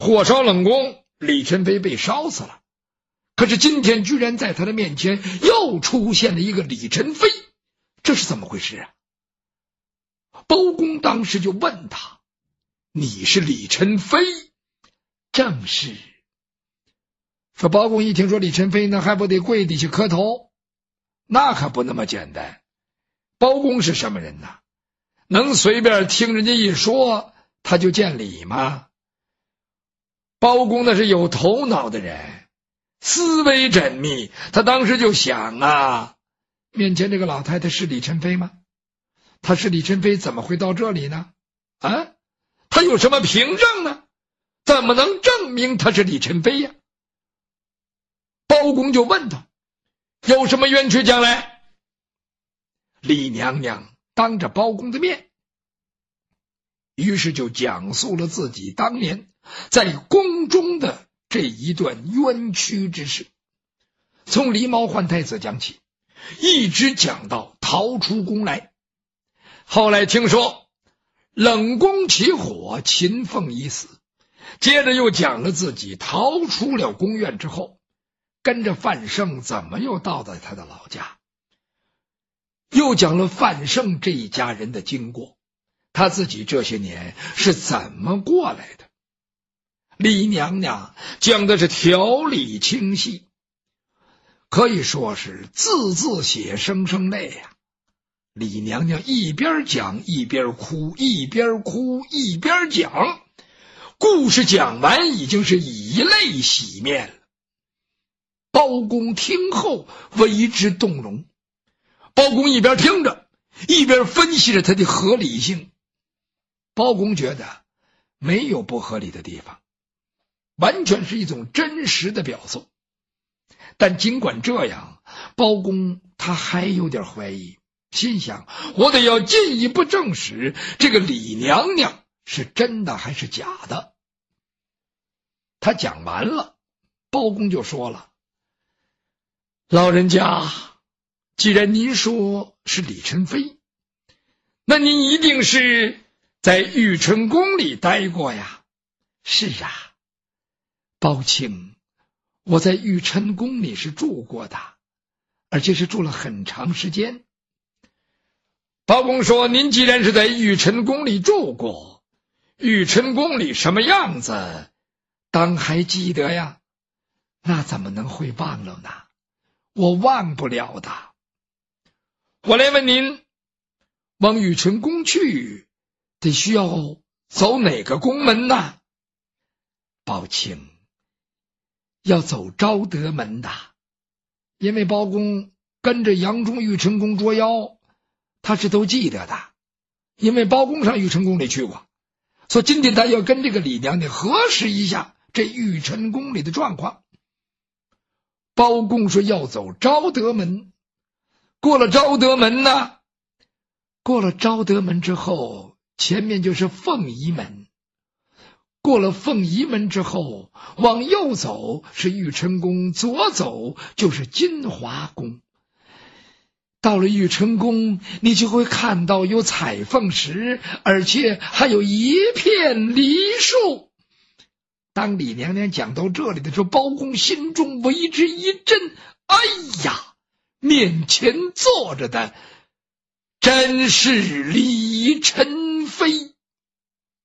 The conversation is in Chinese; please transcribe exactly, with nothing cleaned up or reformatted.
火烧冷宫，李宸飞被烧死了。可是今天居然在他的面前又出现了一个李宸飞，这是怎么回事啊？包公当时就问他：你是李宸飞？正是。说包公一听说李宸飞呢，还不得跪地下磕头？那可不那么简单。包公是什么人呢？能随便听人家一说他就见礼吗？包公那是有头脑的人，思维缜密。他当时就想啊，面前这个老太太是李宸飞吗？他是李宸飞怎么会到这里呢？啊，他有什么凭证呢？怎么能证明他是李宸飞呀？包公就问他有什么冤屈讲来。李娘娘当着包公的面，于是就讲述了自己当年在宫中的这一段冤屈之事，从狸猫换太子讲起，一直讲到逃出宫来。后来听说冷宫起火，秦凤已死，接着又讲了自己逃出了宫院之后，跟着范胜怎么又到了他的老家，又讲了范胜这一家人的经过，他自己这些年是怎么过来的。李娘娘讲的是条理清晰，可以说是字字血声声泪呀、啊。李娘娘一边讲一边哭，一边哭一边讲，故事讲完已经是以泪洗面了。包公听后为之动容，包公一边听着一边分析着他的合理性。包公觉得没有不合理的地方，完全是一种真实的表述。但尽管这样，包公他还有点怀疑，心想我得要进一步证实这个李娘娘是真的还是假的。他讲完了，包公就说了：老人家，既然您说是李宸飞，那您一定是在玉春宫里待过呀。是啊，包卿，我在玉春宫里是住过的，而且是住了很长时间。包公说：您既然是在玉春宫里住过，玉春宫里什么样子当还记得呀？那怎么能会忘了呢？我忘不了的。我来问您，往玉春宫去得需要走哪个宫门呢？包卿，要走昭德门的。因为包公跟着杨忠玉春宫捉妖，他是都记得的，因为包公上玉春宫里去过，所以今天他要跟这个李娘娘核实一下这玉春宫里的状况。包公说要走昭德门，过了昭德门呢，过了昭德门之后，前面就是凤仪门，过了凤仪门之后，往右走是玉春宫，左走就是金华宫。到了玉春宫，你就会看到有彩凤石，而且还有一片梨树。当李娘娘讲到这里的时候，包公心中为之一震，哎呀，面前坐着的真是李宸